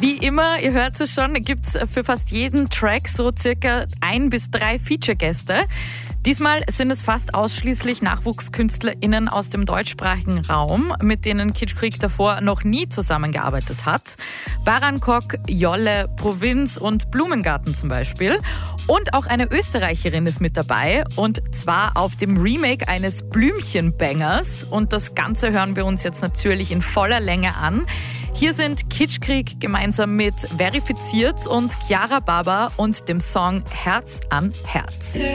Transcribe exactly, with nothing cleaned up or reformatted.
Wie immer, ihr hört es schon, gibt es für fast jeden Track so circa ein bis drei Feature-Gäste. Diesmal sind es fast ausschließlich NachwuchskünstlerInnen aus dem deutschsprachigen Raum, mit denen Kitsch Creek davor noch nie zusammengearbeitet hat. Barankok, Jolle, Provinz und Blumengarten zum Beispiel. Und auch eine Österreicherin ist mit dabei, und zwar auf dem Remake eines Blümchenbangers. Und das Ganze hören wir uns jetzt natürlich in voller Länge an. Hier sind Kitsch Creek gemeinsam mit Verifiziert und Chiara Baba und dem Song Herz an Herz.